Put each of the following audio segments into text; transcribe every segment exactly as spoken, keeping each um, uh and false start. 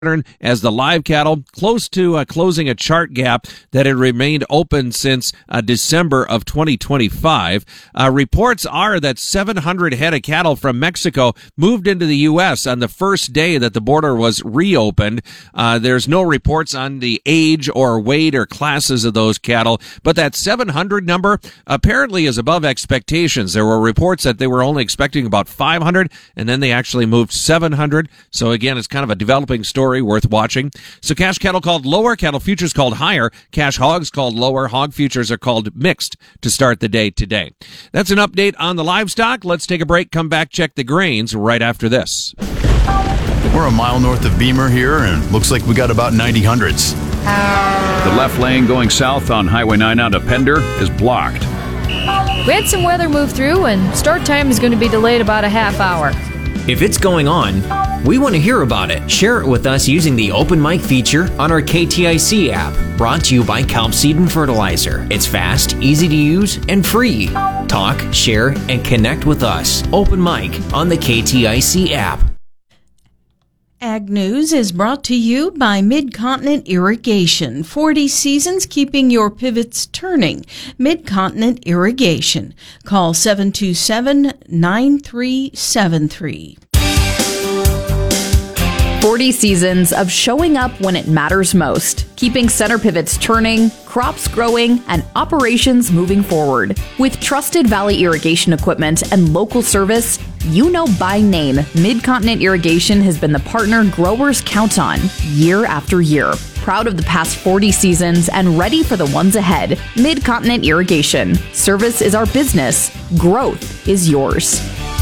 as the live cattle close to uh, closing a chart gap that had remained open since uh, December of twenty twenty-five. Uh, reports are that seven hundred head of cattle from Mexico moved into the U S on the first day that the border was reopened. Uh, there's no reports on the age or weight or classes of those cattle, but that seven hundred number apparently is above expectations. There were reports that they were only expecting about five hundred, and then they actually moved seven hundred. So again, it's kind of a developing story worth watching. So cash cattle called lower, cattle futures called higher, cash hogs called lower, hog futures are called mixed to start the day today. That's an update on the livestock. Let's take a break, come back, check the grains right after this. We're a mile north of Beamer here, and looks like we got about ninety hundreds. The left lane going south on Highway nine out of Pender is blocked. We had some weather move through, and start time is going to be delayed about a half hour. If it's going on, we want to hear about it. Share it with us using the Open Mic feature on our K T I C app, brought to you by Kelp Seed and Fertilizer. It's fast, easy to use, and free. Talk, share, and connect with us. Open Mic on the K T I C app. Ag News is brought to you by Mid-Continent Irrigation. forty seasons keeping your pivots turning. Mid-Continent Irrigation. Call seven two seven, nine three seven three. forty seasons of showing up when it matters most, keeping center pivots turning, crops growing, and operations moving forward. With trusted Valley irrigation equipment and local service, you know by name, Mid-Continent Irrigation has been the partner growers count on year after year. Proud of the past forty seasons and ready for the ones ahead. Mid-Continent Irrigation. Service is our business. Growth is yours.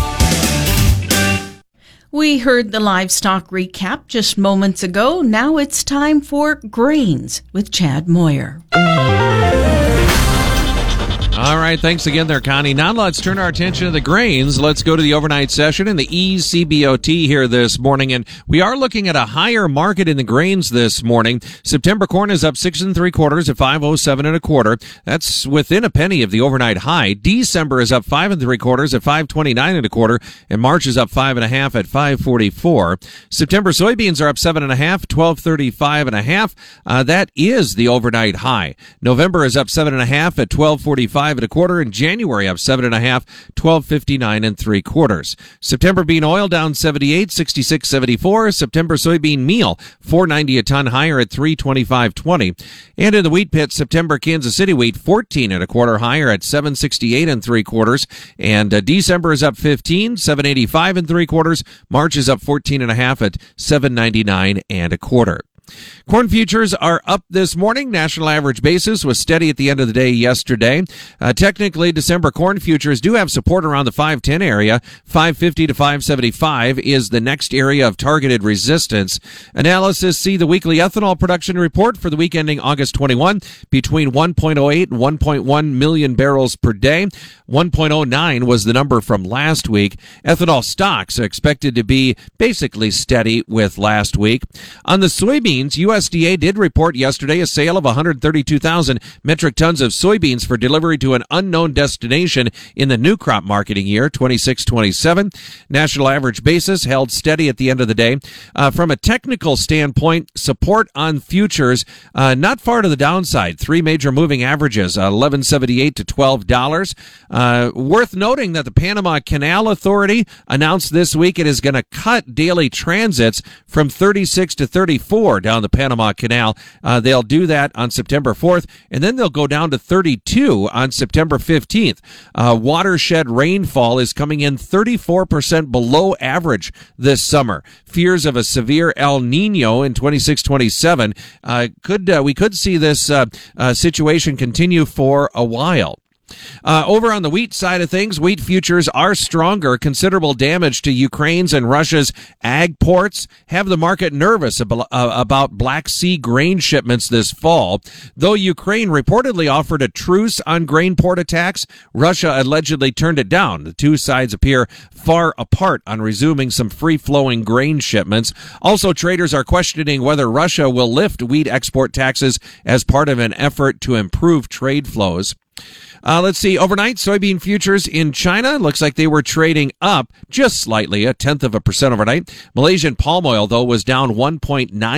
We heard the livestock recap just moments ago. Now it's time for Grains with Chad Moyer. All right, thanks again there, Connie. Now let's turn our attention to the grains. Let's go to the overnight session in the E C B O T here this morning, and we are looking at a higher market in the grains this morning. September corn is up six and three quarters at five oh seven and a quarter. That's within a penny of the overnight high. December is up five and three quarters at five twenty-nine and a quarter, and March is up five and a half at five forty-four. September soybeans are up seven and a half, twelve thirty-five and a half. Uh, that is the overnight high. November is up seven and a half at twelve forty-five and a quarter, and January up seven and a half, twelve fifty-nine and three quarters. September bean oil down seventy-eight, sixty-six seventy-four. September soybean meal four ninety a ton higher at three twenty-five twenty. And in the wheat pit, September Kansas City wheat fourteen and a quarter higher at seven sixty-eight and three quarters. And uh, December is up fifteen, seven eighty-five and three quarters. March is up fourteen and a half at seven ninety-nine and a quarter. Corn futures are up this morning. National average basis was steady at the end of the day yesterday. Uh, technically, December corn futures do have support around the five ten area. five fifty to five seventy-five is the next area of targeted resistance. Analysis see the weekly ethanol production report for the week ending August twenty-first between one point oh eight and one point one million barrels per day. one point oh nine was the number from last week. Ethanol stocks are expected to be basically steady with last week. On the soybean, U S D A did report yesterday a sale of one hundred thirty-two thousand metric tons of soybeans for delivery to an unknown destination in the new crop marketing year, twenty-six twenty-seven. National average basis held steady at the end of the day. Uh, from a technical standpoint, support on futures, uh, not far to the downside. Three major moving averages, uh, eleven seventy-eight to twelve dollars. Uh, worth noting that the Panama Canal Authority announced this week it is going to cut daily transits from thirty-six to thirty-four down the Panama Canal. Uh, they'll do that on September fourth, and then they'll go down to thirty-two on September fifteenth. Uh, watershed rainfall is coming in thirty-four percent below average this summer. Fears of a severe El Nino in twenty-six twenty-seven. Uh, could uh, we could see this uh, uh, situation continue for a while. Uh, over on the wheat side of things, wheat futures are stronger. Considerable damage to Ukraine's and Russia's ag ports have the market nervous about, uh, about Black Sea grain shipments this fall. Though Ukraine reportedly offered a truce on grain port attacks, Russia allegedly turned it down. The two sides appear far apart on resuming some free-flowing grain shipments. Also, traders are questioning whether Russia will lift wheat export taxes as part of an effort to improve trade flows. Uh, let's see. Overnight, soybean futures in China looks like they were trading up just slightly, a tenth of a percent overnight. Malaysian palm oil, though, was down one point nine.